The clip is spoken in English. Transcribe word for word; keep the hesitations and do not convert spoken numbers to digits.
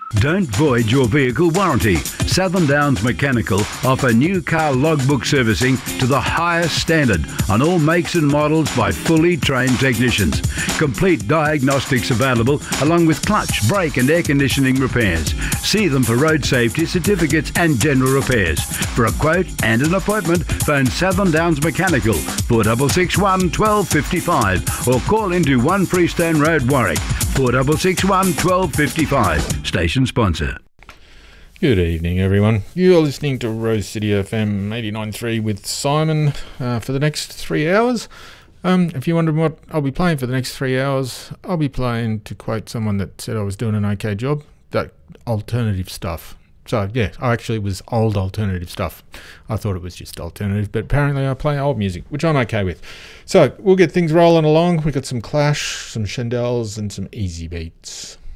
Don't void your vehicle warranty. Southern Downs Mechanical offer new car logbook servicing to the highest standard on all makes and models by fully trained technicians. Complete diagnostics available along with clutch, brake and air conditioning repairs. See them for road safety certificates and general repairs. For a quote and an appointment, phone Southern Downs Mechanical four six six one, one two five five or call into one Freestone Road, Warwick four six six one, one two five five. Station sponsor. Good evening, everyone. You're listening to Rose City F M eighty-nine point three with Simon uh, for the next three hours. Um, if you're wondering what I'll be playing for the next three hours, I'll be playing, to quote someone that said I was doing an okay job, that alternative stuff. So, yeah, I actually was old alternative stuff. I thought it was just alternative, but apparently I play old music, which I'm okay with. So, we'll get things rolling along. We've got some Clash, some Shondells, and some Easy Beats.